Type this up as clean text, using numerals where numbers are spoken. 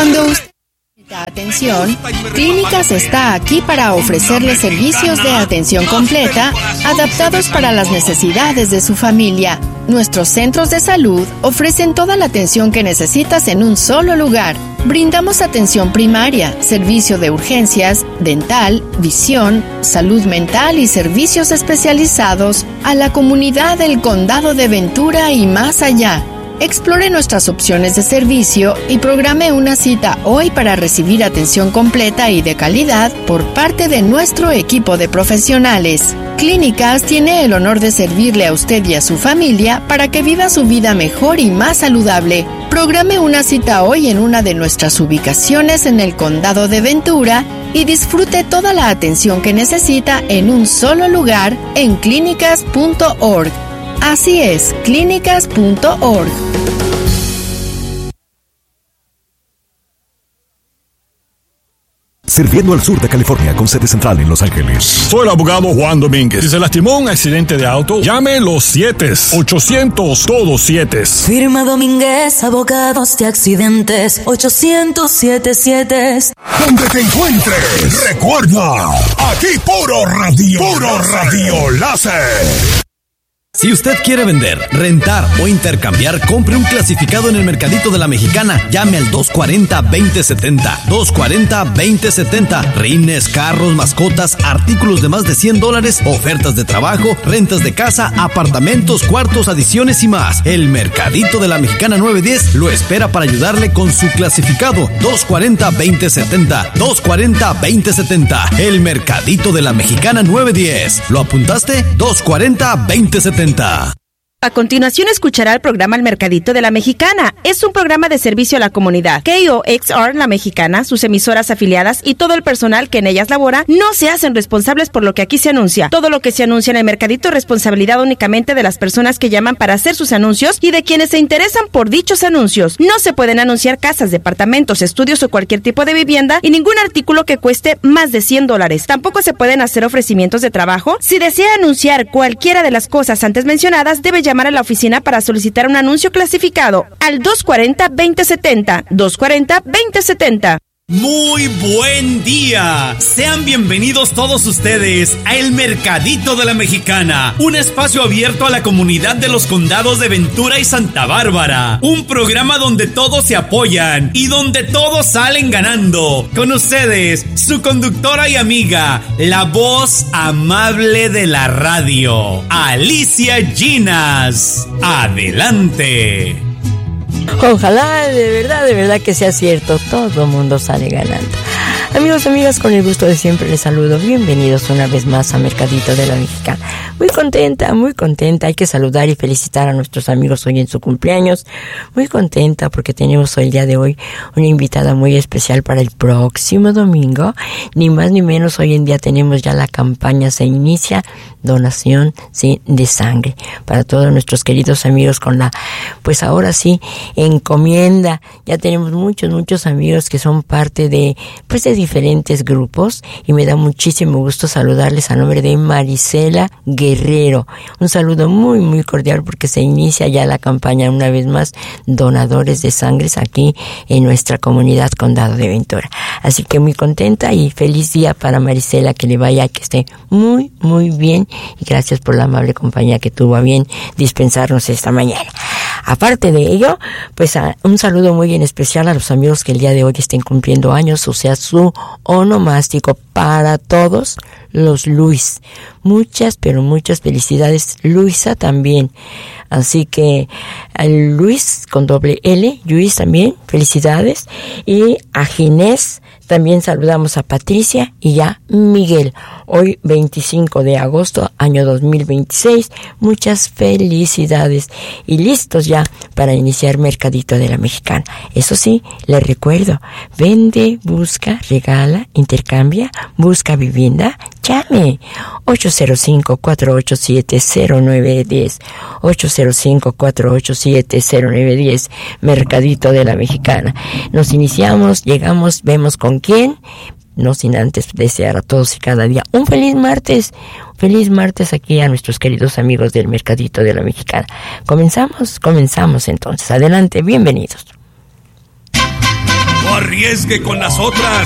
Cuando usted necesita atención, Clínicas está aquí para ofrecerle servicios de atención completa, adaptados para las necesidades de su familia. Nuestros centros de salud ofrecen toda la atención que necesitas en un solo lugar. Brindamos atención primaria, servicio de urgencias, dental, visión, salud mental y servicios especializados a la comunidad del Condado de Ventura y más allá. Explore nuestras opciones de servicio y programe una cita hoy para recibir atención completa y de calidad por parte de nuestro equipo de profesionales. Clínicas tiene el honor de servirle a usted y a su familia para que viva su vida mejor y más saludable. Programe una cita hoy en una de nuestras ubicaciones en el Condado de Ventura y disfrute toda la atención que necesita en un solo lugar en clínicas.org. Así es, clínicas.org. Sirviendo al sur de California con sede central en Los Ángeles. Soy el abogado Juan Domínguez. Si se lastimó en un accidente de auto, llame los 7-800, todos 7. Firma Domínguez, abogados de accidentes, 800-77. Donde te encuentres, recuerda, aquí puro radio láser. Si usted quiere vender, rentar o intercambiar, compre un clasificado en el Mercadito de la Mexicana. Llame al 240-2070. 240-2070. Rines, carros, mascotas, artículos de más de $100, ofertas de trabajo, rentas de casa, apartamentos, cuartos, adiciones y más. El Mercadito de la Mexicana 910 lo espera para ayudarle con su clasificado. 240-2070. 240-2070. El Mercadito de la Mexicana 910. ¿Lo apuntaste? 240-2070. A continuación escuchará el programa El Mercadito de la Mexicana. Es un programa de servicio a la comunidad. KOXR La Mexicana, sus emisoras afiliadas y todo el personal que en ellas labora no se hacen responsables por lo que aquí se anuncia. Todo lo que se anuncia en el Mercadito es responsabilidad únicamente de las personas que llaman para hacer sus anuncios y de quienes se interesan por dichos anuncios. No se pueden anunciar casas, departamentos, estudios o cualquier tipo de vivienda y ningún artículo que cueste más de $100. Tampoco se pueden hacer ofrecimientos de trabajo. Si desea anunciar cualquiera de las cosas antes mencionadas, debe llamar a la oficina para solicitar un anuncio clasificado al 240-2070. 240-2070. Muy buen día. Sean bienvenidos todos ustedes a El Mercadito de la Mexicana, un espacio abierto a la comunidad de los condados de Ventura y Santa Bárbara. Un programa donde todos se apoyan y donde todos salen ganando. Con ustedes, su conductora y amiga, la voz amable de la radio, Alicia Ginas. Adelante. Ojalá de verdad que sea cierto, todo el mundo sale ganando. Amigos, amigas, con el gusto de siempre les saludo. Bienvenidos una vez más a Mercadito de la Mexicana. Muy contenta. Hay que saludar y felicitar a nuestros amigos hoy en su cumpleaños. Muy contenta porque tenemos hoy, el día de hoy, una invitada muy especial para el próximo domingo. Ni más ni menos, hoy en día tenemos ya la campaña, se inicia, donación, sí, de sangre. Para todos nuestros queridos amigos con la, pues ahora sí, encomienda. Ya tenemos muchos amigos que son parte de, pues de diferentes grupos, y me da muchísimo gusto saludarles a nombre de Marisela Guerrero. Un saludo muy cordial porque se inicia ya la campaña una vez más, donadores de sangres aquí en nuestra comunidad Condado de Ventura. Así que muy contenta y feliz día para Marisela, que le vaya, que esté muy bien, y gracias por la amable compañía que tuvo a bien dispensarnos esta mañana. Aparte de ello, pues un saludo muy en especial a los amigos que el día de hoy estén cumpliendo años, o sea, su onomástico para todos los Luis. Muchas felicidades. Luisa también. Así que a Luis con doble L, Luis también, felicidades. Y a Ginés también saludamos, a Patricia y a Miguel. Hoy 25 de agosto, año 2026. Muchas felicidades. Y listos ya para iniciar Mercadito de la Mexicana. Eso sí, les recuerdo, vende, busca, regala, intercambia, busca vivienda, llame 805-487-0910, 805-487-0910, Mercadito de la Mexicana. Nos iniciamos, llegamos, vemos con quién, no sin antes desear a todos y cada día un feliz martes aquí a nuestros queridos amigos del Mercadito de la Mexicana. Comenzamos entonces, adelante, bienvenidos. arriesgue con las otras.